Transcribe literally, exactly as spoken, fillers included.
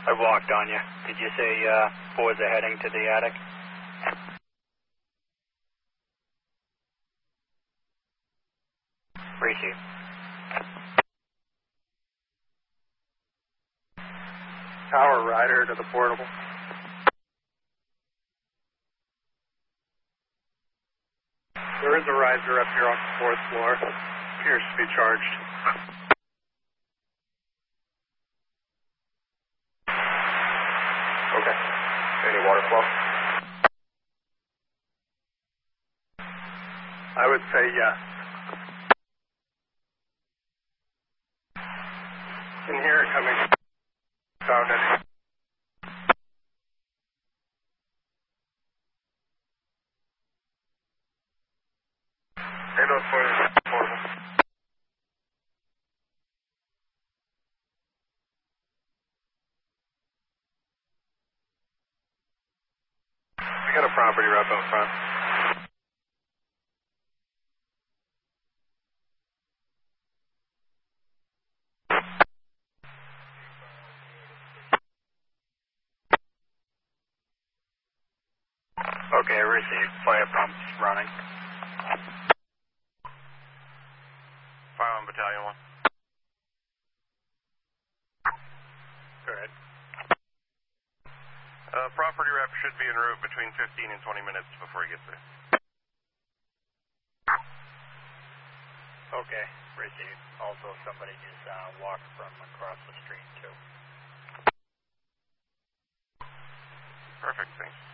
I walked on you. Did you say uh, boys are heading to the attic? Receive. Tower rider to the portable. There is a riser up here on the fourth floor. Appears to be charged. Okay. Any water flow? I would say yes. Can hear it coming. Found it. Handle for the portable. We got a property rep up front. Okay, received. Fire pumps running. Fire on Battalion one. Go ahead. Uh, property rep should be en route between fifteen and twenty minutes before he gets there. Okay, received. Also, somebody just uh, walked from across the street, too. Perfect, thanks.